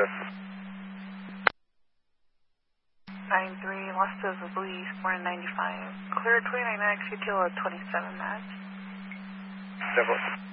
Roger. 93, Los Angeles Police, 495. Clear 29X, UTL 27 match. Several.